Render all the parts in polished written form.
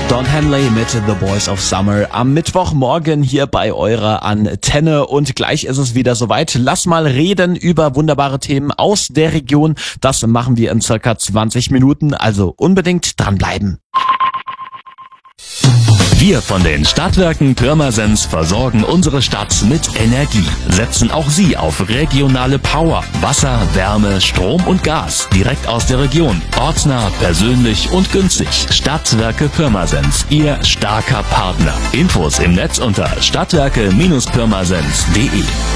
Don Henley mit The Boys of Summer am Mittwochmorgen hier bei eurer Antenne und gleich ist es wieder soweit. Lass mal reden über wunderbare Themen aus der Region. Das machen wir in circa 20 Minuten, also unbedingt dranbleiben. Wir von den Stadtwerken Pirmasens versorgen unsere Stadt mit Energie. Setzen auch Sie auf regionale Power, Wasser, Wärme, Strom und Gas direkt aus der Region. Ortsnah, persönlich und günstig. Stadtwerke Pirmasens, Ihr starker Partner. Infos im Netz unter stadtwerke-pirmasens.de.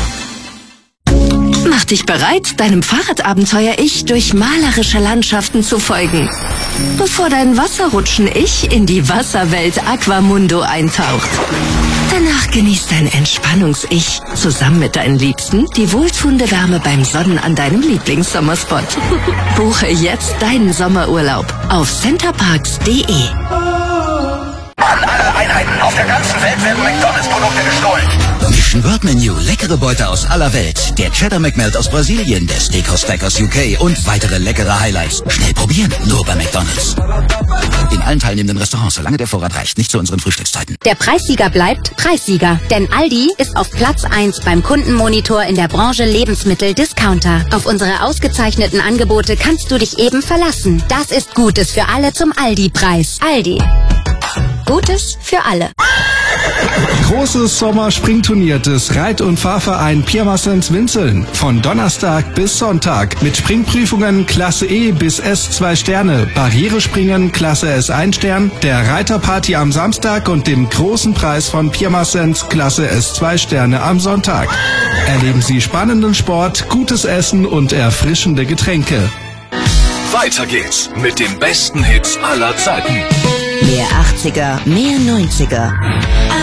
Mach dich bereit, deinem Fahrradabenteuer-Ich durch malerische Landschaften zu folgen. Bevor dein Wasserrutschen-Ich in die Wasserwelt Aquamundo eintaucht. Danach genießt dein Entspannungs-Ich zusammen mit deinen Liebsten die wohltuende Wärme beim Sonnen an deinem Lieblingssommerspot. Buche jetzt deinen Sommerurlaub auf centerparks.de. An alle Einheiten auf der ganzen Welt werden McDonalds-Produkte gestohlen. Mission World Menu, leckere Beute aus aller Welt. Der Cheddar McMelt aus Brasilien, der Steakhouse Stack aus UK und weitere leckere Highlights. Schnell probieren, nur bei McDonalds. In allen teilnehmenden Restaurants, solange der Vorrat reicht, nicht zu unseren Frühstückszeiten. Der Preissieger bleibt Preissieger, denn Aldi ist auf Platz 1 beim Kundenmonitor in der Branche Lebensmittel-Discounter. Auf unsere ausgezeichneten Angebote kannst du dich eben verlassen. Das ist Gutes für alle zum Aldi-Preis. Aldi. Gutes für alle. Großes Sommerspringturnier des Reit- und Fahrverein Pirmasens Winzeln. Von Donnerstag bis Sonntag. Mit Springprüfungen Klasse E bis S 2 Sterne, Barrierespringen Klasse S 1 Stern, der Reiterparty am Samstag und dem großen Preis von Pirmasens Klasse S 2 Sterne am Sonntag. Erleben Sie spannenden Sport, gutes Essen und erfrischende Getränke. Weiter geht's mit den besten Hits aller Zeiten. Mehr 80er, mehr 90er.